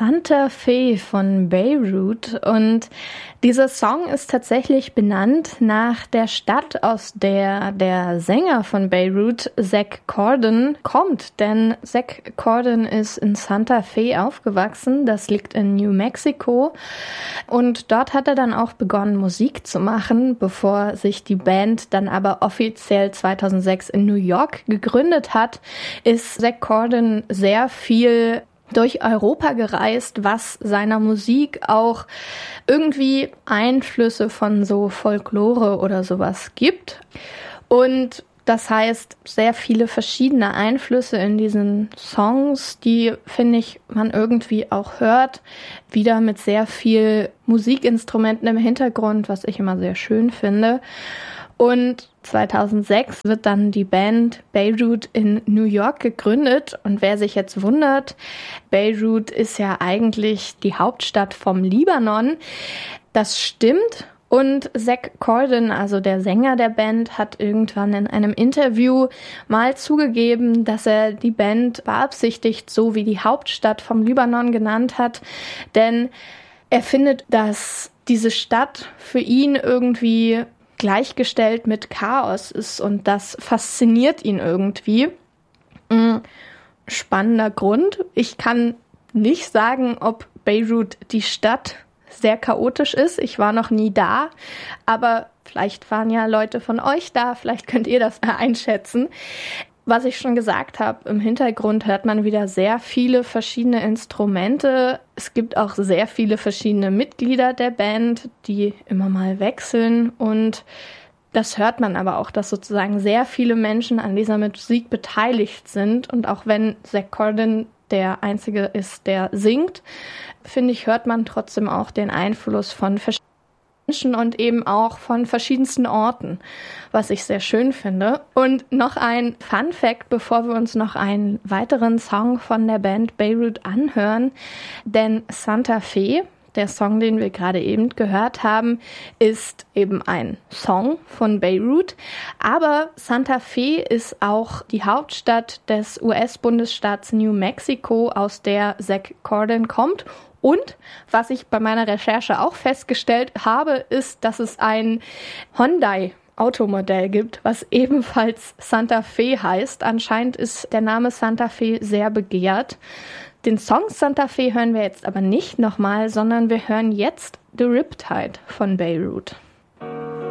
Santa Fe von Beirut, und dieser Song ist tatsächlich benannt nach der Stadt, aus der der Sänger von Beirut, Zach Corden, kommt. Denn Zach Corden ist in Santa Fe aufgewachsen, das liegt in New Mexico, und dort hat er dann auch begonnen, Musik zu machen, bevor sich die Band dann aber offiziell 2006 in New York gegründet hat, ist Zach Corden sehr viel durch Europa gereist, was seiner Musik auch irgendwie Einflüsse von so Folklore oder sowas gibt. Und das heißt, sehr viele verschiedene Einflüsse in diesen Songs, die, finde ich, man irgendwie auch hört, wieder mit sehr viel Musikinstrumenten im Hintergrund, was ich immer sehr schön finde. Und 2006 wird dann die Band Beirut in New York gegründet. Und wer sich jetzt wundert, Beirut ist ja eigentlich die Hauptstadt vom Libanon. Das stimmt. Und Zach Corden, also der Sänger der Band, hat irgendwann in einem Interview mal zugegeben, dass er die Band beabsichtigt, so wie die Hauptstadt vom Libanon genannt hat. Denn er findet, dass diese Stadt für ihn irgendwie gleichgestellt mit Chaos ist, und das fasziniert ihn irgendwie. Spannender Grund. Ich kann nicht sagen, ob Beirut, die Stadt, sehr chaotisch ist. Ich war noch nie da, aber vielleicht waren ja Leute von euch da, vielleicht könnt ihr das einschätzen. Was ich schon gesagt habe, im Hintergrund hört man wieder sehr viele verschiedene Instrumente. Es gibt auch sehr viele verschiedene Mitglieder der Band, die immer mal wechseln, und das hört man aber auch, dass sozusagen sehr viele Menschen an dieser Musik beteiligt sind, und auch wenn Zach Corden der Einzige ist, der singt, finde ich, hört man trotzdem auch den Einfluss von verschiedenen Menschen und eben auch von verschiedensten Orten, was ich sehr schön finde. Und noch ein Fun Fact, bevor wir uns noch einen weiteren Song von der Band Beirut anhören, denn Santa Fe, der Song, den wir gerade eben gehört haben, ist eben ein Song von Beirut. Aber Santa Fe ist auch die Hauptstadt des US-Bundesstaats New Mexico, aus der Zach Corden kommt. Und was ich bei meiner Recherche auch festgestellt habe, ist, dass es ein Hyundai-Automodell gibt, was ebenfalls Santa Fe heißt. Anscheinend ist der Name Santa Fe sehr begehrt. Den Song Santa Fe hören wir jetzt aber nicht nochmal, sondern wir hören jetzt The Riptide von Beirut.